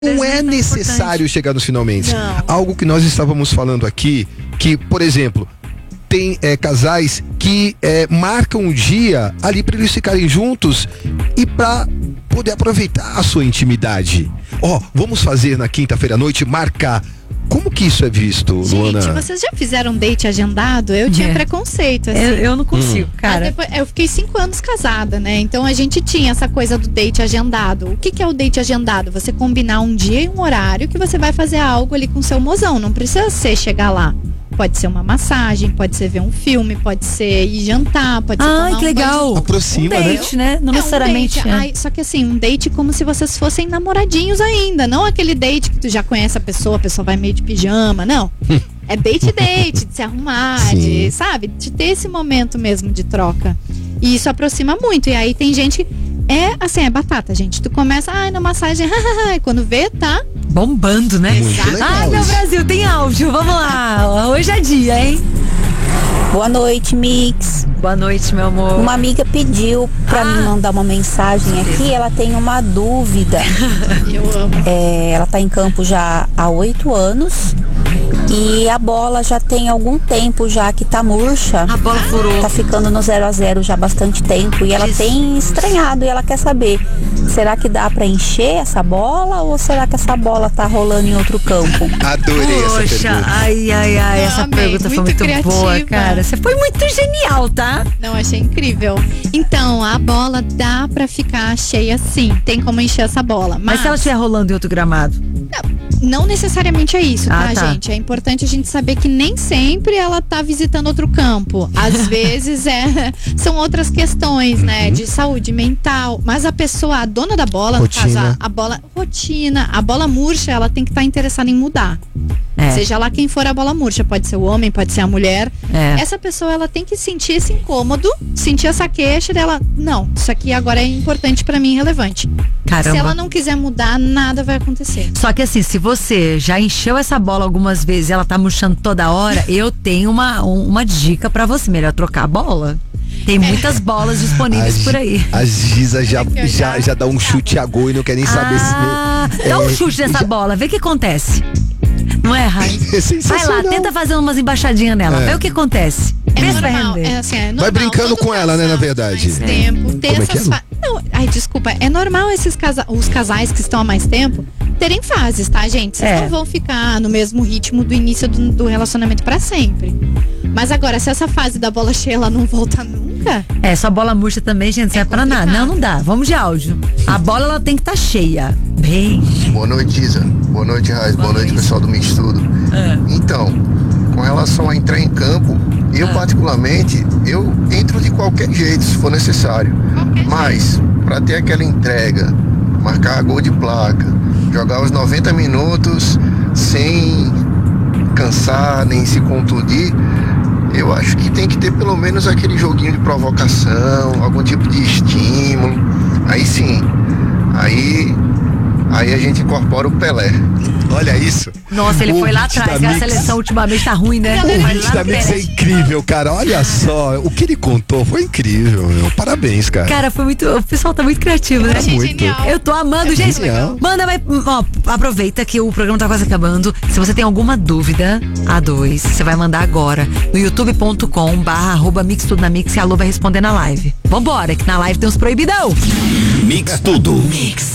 Não é necessário chegar nos finalmente. Não. Algo que nós estávamos falando aqui, que, por exemplo, tem casais que marcam um dia ali para eles ficarem juntos e para poder aproveitar a sua intimidade. Vamos fazer na quinta-feira à noite, marcar. Como que isso é visto, Luana? Gente, vocês já fizeram um date agendado? Eu tinha preconceito, assim. Eu não consigo, cara. Depois, eu fiquei 5 anos casada, né? Então a gente tinha essa coisa do date agendado. O que é o date agendado? Você combinar um dia e um horário que você vai fazer algo ali com seu mozão. Não precisa ser chegar lá. Pode ser uma massagem, pode ser ver um filme, pode ser ir jantar, pode ser tomar que legal. Aproxima, um date, né? Não necessariamente. Um date. Só que assim, um date como se vocês fossem namoradinhos ainda. Não aquele date que tu já conhece a pessoa vai meio de pijama, não. É date, de se arrumar, de ter esse momento mesmo de troca. E isso aproxima muito. E aí tem gente que é batata, gente. Tu começa, na massagem, e quando vê, tá bombando, né? Meu Brasil, tem áudio, vamos lá. Hoje é dia, hein? Boa noite, Mix. Boa noite, meu amor. Uma amiga pediu pra mim mandar uma mensagem aqui. Ela tem uma dúvida. Eu amo. Ela tá em campo já há 8 anos. E a bola já tem algum tempo já que tá murcha. A bola furou. Tá ficando no 0-0 já há bastante tempo. E ela tem estranhado e ela quer saber: será que dá pra encher essa bola? Ou será que essa bola tá rolando em outro campo? Adorei essa pergunta. Essa pergunta foi muito boa, cara. Você foi muito genial, tá? Não, achei incrível. Então, a bola dá pra ficar cheia sim. Tem como encher essa bola. Mas se ela estiver rolando em outro gramado? Não necessariamente é isso, tá, gente? É importante a gente saber que nem sempre ela tá visitando outro campo. Às vezes são outras questões, né? De saúde mental. Mas a pessoa, a dona da bola, rotina. no caso, a bola murcha, ela tem que estar interessada em mudar. Seja lá quem for a bola murcha, pode ser o homem, pode ser a mulher. Essa pessoa, ela tem que sentir esse incômodo, sentir essa queixa dela. Não, isso aqui agora é importante pra mim, relevante. Caramba. Se ela não quiser mudar, nada vai acontecer. Só que assim, se você já encheu essa bola algumas vezes e ela tá murchando toda hora, eu tenho uma dica pra você, melhor trocar a bola. Tem muitas bolas disponíveis por aí. A Giza já dá um chute a gol e não quer nem saber se... Dá um chute nessa bola, vê o que acontece. Não é, Rai? Vai lá, tenta fazer umas embaixadinhas nela, vê o que acontece. É normal, normal. Vai brincando com ela, né, na verdade. Mais tempo, ter essas desculpa, é normal os casais que estão há mais tempo terem fases, tá, gente? Vocês não vão ficar no mesmo ritmo do início do relacionamento pra sempre. Mas agora, se essa fase da bola cheia, ela não volta nunca... Só bola murcha também, gente, não é pra nada. Não dá. Vamos de áudio. A bola, ela tem que estar cheia. Bem... Boa noite, Isa. Boa noite, Raiz. Boa noite, pessoal do Mix Tudo. Então, com relação a entrar em campo, eu particularmente, eu entro de qualquer jeito, se for necessário. Mas, pra ter aquela entrega, marcar gol de placa, jogar os 90 minutos sem cansar, nem se contundir, eu acho que tem que ter pelo menos aquele joguinho de provocação, algum tipo de estímulo. Aí sim, aí a gente incorpora o Pelé. Olha isso. Nossa, ele foi lá atrás, que a seleção ultimamente tá ruim, né? O hit da Mix é incrível, cara. Olha só, o que ele contou foi incrível, meu. Parabéns, cara. Cara, foi muito... O pessoal tá muito criativo, né? Muito. Eu tô amando, gente. Manda, aproveita que o programa tá quase acabando. Se você tem alguma dúvida, você vai mandar agora no youtube.com/Mix Tudo na Mix e a Lu vai responder na live. Vambora, que na live tem uns proibidão. Mix Tudo. Mix.